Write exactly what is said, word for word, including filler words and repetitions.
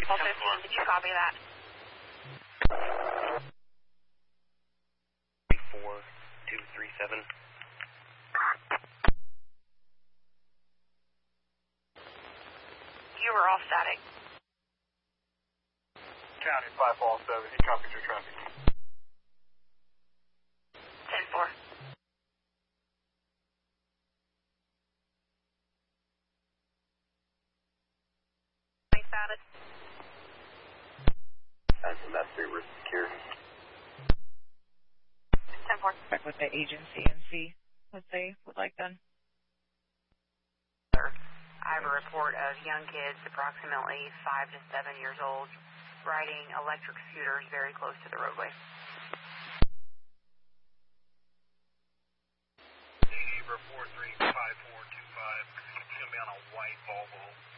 Pulse fifteen, did you copy that? four two three seven. You were all static. County five four seven, he copied your traffic. ten four. Thanks, Abbott. That's the best we're secure. ten four. Check with the agency and see what they would like done. I have a report of young kids, approximately five to seven years old, riding electric scooters very close to the roadway. D report three five four two five. It's going to be on a white Volvo.